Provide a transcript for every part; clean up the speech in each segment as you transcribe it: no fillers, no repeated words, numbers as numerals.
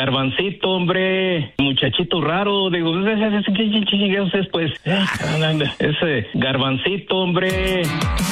Garbancito, hombre, muchachito raro, digo, ¿qué chingados es, pues? Ese Garbancito, hombre.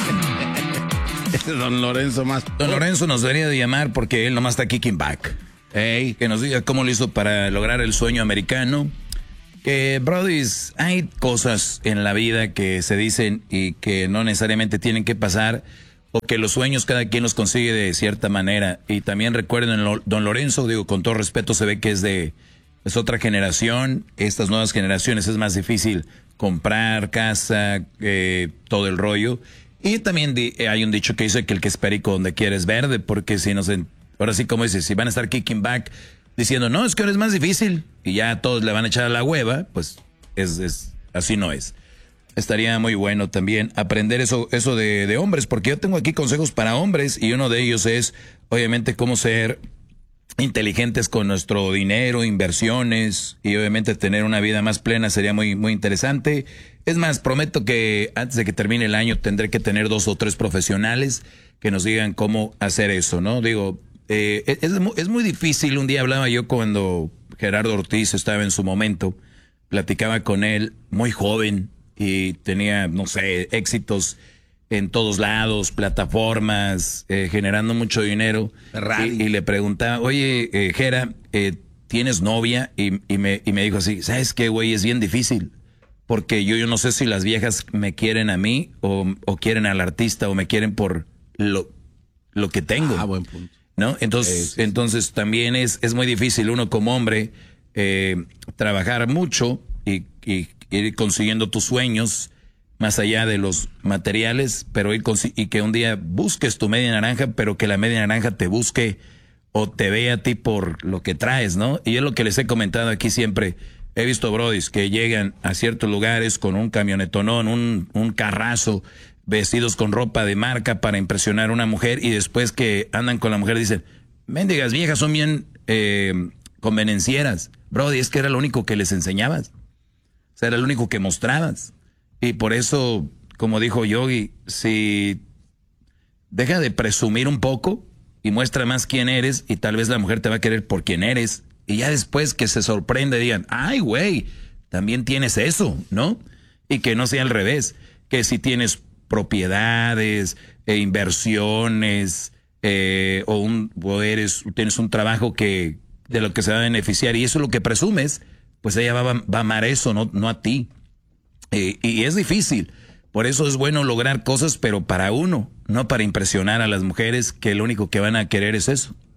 Don Lorenzo más. Don Lorenzo nos debería de llamar porque él nomás está kicking back. Hey, que nos diga cómo lo hizo para lograr el sueño americano. Que, brodis, hay cosas en la vida que se dicen y que no necesariamente tienen que pasar, o que los sueños cada quien los consigue de cierta manera. Y también recuerden, don Lorenzo, digo, con todo respeto, se ve que es otra generación. Estas nuevas generaciones es más difícil comprar casa, todo el rollo. Y también hay un dicho que dice que el que es perico donde quiere es verde, porque si ahora sí, como dices, si van a estar kicking back diciendo, no, es que ahora es más difícil, y ya todos le van a echar a la hueva, pues así no es. Estaría muy bueno también aprender eso de hombres, porque yo tengo aquí consejos para hombres, y uno de ellos es, obviamente, cómo ser inteligentes con nuestro dinero, inversiones, y obviamente tener una vida más plena sería muy, muy interesante. Es más, prometo que antes de que termine el año tendré que tener 2 o 3 profesionales que nos digan cómo hacer eso, ¿no? Digo, es muy difícil. Un día hablaba yo cuando Gerardo Ortiz estaba en su momento, platicaba con él, muy joven, y tenía, no sé, éxitos en todos lados, plataformas, generando mucho dinero. Y le preguntaba, oye, Gera, ¿tienes novia? Y me dijo así, ¿sabes qué, güey? Es bien difícil. Porque yo no sé si las viejas me quieren a mí o quieren al artista o me quieren por lo que tengo. Ah, buen punto. ¿No? Entonces también es muy difícil uno como hombre trabajar mucho y ir consiguiendo tus sueños más allá de los materiales, pero y que un día busques tu media naranja, pero que la media naranja te busque o te vea a ti por lo que traes, ¿no? Y es lo que les he comentado aquí siempre. He visto brodis que llegan a ciertos lugares con un camionetonón, un carrazo, vestidos con ropa de marca para impresionar a una mujer, y después que andan con la mujer dicen, mendigas viejas son bien convenencieras. Brody, es que era lo único que les enseñabas. O sea, era lo único que mostrabas. Y por eso, como dijo Yogi, si deja de presumir un poco y muestra más quién eres, y tal vez la mujer te va a querer por quién eres. Y ya después que se sorprende digan, ay, güey, también tienes eso, ¿no? Y que no sea al revés, que si tienes propiedades, inversiones, o tienes un trabajo de lo que se va a beneficiar, y eso es lo que presumes, pues ella va a amar eso, no a ti. Y es difícil. Por eso es bueno lograr cosas, pero para uno, no para impresionar a las mujeres, que lo único que van a querer es eso.